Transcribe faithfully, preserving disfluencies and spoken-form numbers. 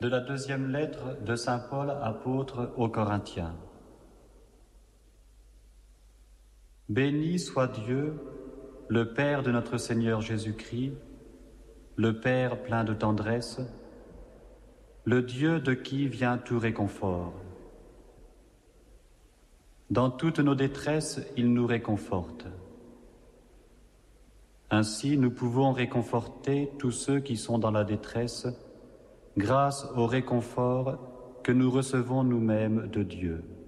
De la deuxième lettre de saint Paul, apôtre aux Corinthiens. Béni soit Dieu, le Père de notre Seigneur Jésus-Christ, le Père plein de tendresse, le Dieu de qui vient tout réconfort. Dans toutes nos détresses, il nous réconforte. Ainsi, nous pouvons réconforter tous ceux qui sont dans la détresse, grâce au réconfort que nous recevons nous-mêmes de Dieu.